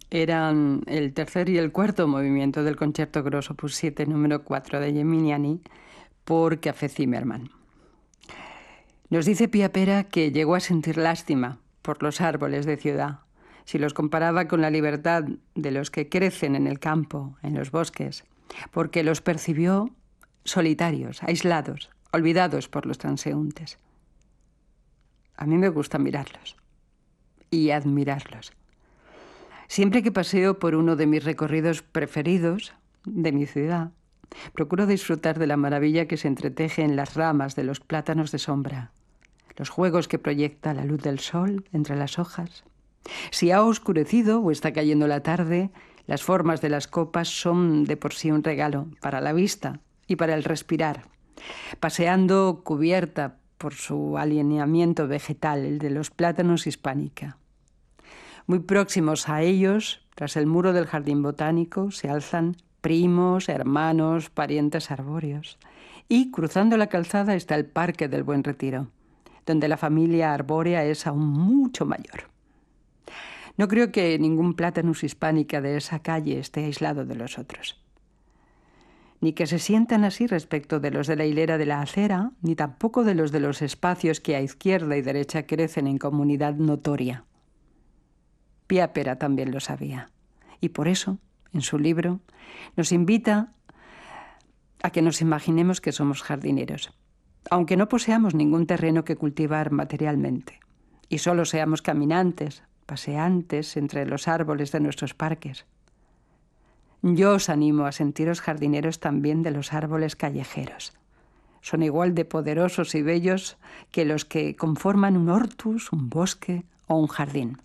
Eran el tercer y el cuarto movimiento del Concierto Grosso opus 7, número 4 de Geminiani, por Café Zimmermann. Nos dice Pía Pera que llegó a sentir lástima por los árboles de ciudad, si los comparaba con la libertad de los que crecen en el campo, en los bosques, porque los percibió solitarios, aislados, olvidados por los transeúntes. A mí me gusta mirarlos y admirarlos. Siempre que paseo por uno de mis recorridos preferidos de mi ciudad, procuro disfrutar de la maravilla que se entreteje en las ramas de los plátanos de sombra, los juegos que proyecta la luz del sol entre las hojas. Si ha oscurecido o está cayendo la tarde, las formas de las copas son de por sí un regalo para la vista y para el respirar. Paseando cubierta por su alineamiento vegetal, el de los plátanos hispánica. Muy próximos a ellos, tras el muro del jardín botánico, se alzan primos, hermanos, parientes arbóreos. Y cruzando la calzada está el Parque del Buen Retiro, donde la familia arbórea es aún mucho mayor. No creo que ningún Platanus hispánica de esa calle esté aislado de los otros. Ni que se sientan así respecto de los de la hilera de la acera, ni tampoco de los espacios que a izquierda y derecha crecen en comunidad notoria. Pía Pera también lo sabía, y por eso, en su libro, nos invita a que nos imaginemos que somos jardineros, aunque no poseamos ningún terreno que cultivar materialmente, y solo seamos caminantes, paseantes entre los árboles de nuestros parques. Yo os animo a sentiros jardineros también de los árboles callejeros. Son igual de poderosos y bellos que los que conforman un hortus, un bosque o un jardín.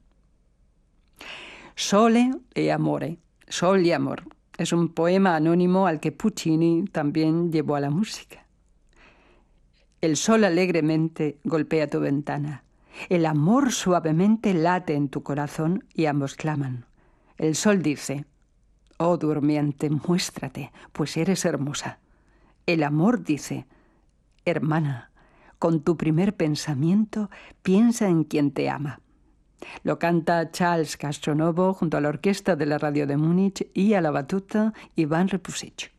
Sole e amore, sol y amor, es un poema anónimo al que Puccini también llevó a la música. El sol alegremente golpea tu ventana. El amor suavemente late en tu corazón y ambos claman. El sol dice: oh durmiente, muéstrate, pues eres hermosa. El amor dice: hermana, con tu primer pensamiento piensa en quien te ama. Lo canta Charles Castronovo junto a la orquesta de la radio de Múnich y a la batuta Iván Repusic.